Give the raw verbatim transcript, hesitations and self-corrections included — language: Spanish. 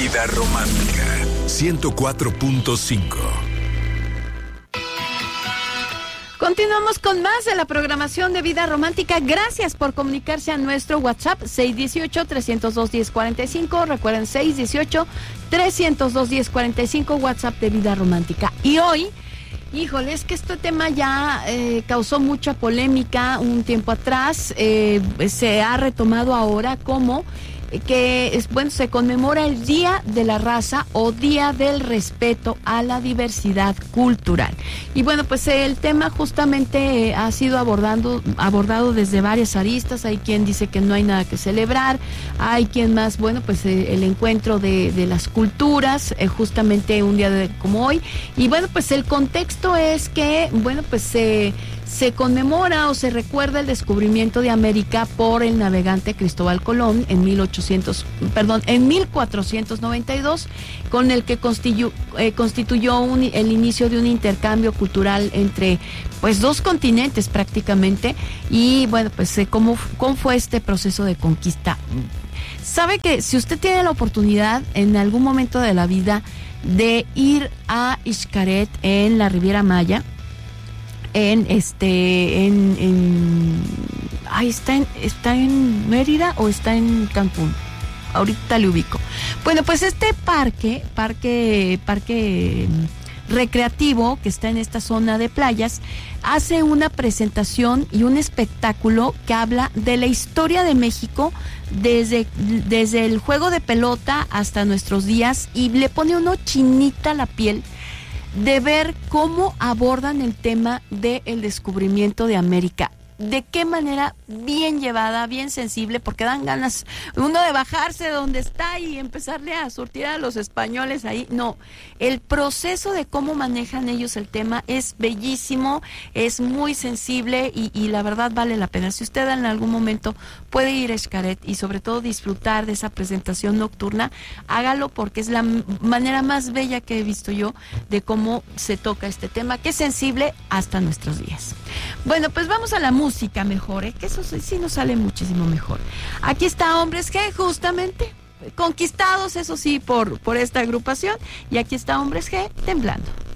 Vida Romántica ciento cuatro punto cinco. Continuamos con más de la programación de Vida Romántica. Gracias por comunicarse a nuestro WhatsApp seis uno ocho, tres cero dos, uno cero cuatro cinco. Recuerden, seis uno ocho, tres cero dos, uno cero cuatro cinco, WhatsApp de Vida Romántica. Y hoy, híjole, es que este tema ya eh, causó mucha polémica un tiempo atrás. Eh, se ha retomado ahora como que es, bueno, se conmemora el Día de la Raza o Día del Respeto a la Diversidad Cultural. Y bueno, pues el tema justamente eh, ha sido abordando, abordado desde varias aristas. Hay quien dice que no hay nada que celebrar, hay quien más, bueno, pues eh, el encuentro de, de las culturas, eh, justamente un día de, como hoy. Y bueno, pues el contexto es que, bueno, pues se... Eh, Se conmemora o se recuerda el descubrimiento de América por el navegante Cristóbal Colón en mil ochocientos, perdón, en mil cuatrocientos noventa y dos, con el que constituyó, eh, constituyó un, el inicio de un intercambio cultural entre pues dos continentes prácticamente. Y bueno, pues eh, cómo, cómo fue este proceso de conquista. Sabe que si usted tiene la oportunidad en algún momento de la vida de ir a Xcaret en la Riviera Maya, en este en, en ay, está en está en Mérida o está en Cancún, ahorita le ubico. Bueno, pues este parque parque parque recreativo que está en esta zona de playas hace una presentación y un espectáculo que habla de la historia de México desde desde el juego de pelota hasta nuestros días, y le pone uno chinita la piel de ver cómo abordan el tema del descubrimiento de América. De qué manera bien llevada, bien sensible, porque dan ganas uno de bajarse de donde está y empezarle a surtir a los españoles ahí. No, el proceso de cómo manejan ellos el tema es bellísimo, es muy sensible y, y la verdad vale la pena. Si usted en algún momento puede ir a Xcaret y sobre todo disfrutar de esa presentación nocturna, hágalo, porque es la manera más bella que he visto yo de cómo se toca este tema, que es sensible hasta nuestros días. Bueno, pues vamos a la música. música mejor, ¿eh? Que eso sí nos sale muchísimo mejor. Aquí está Hombres G, justamente, conquistados, eso sí, por, por esta agrupación, y aquí está Hombres G, Temblando.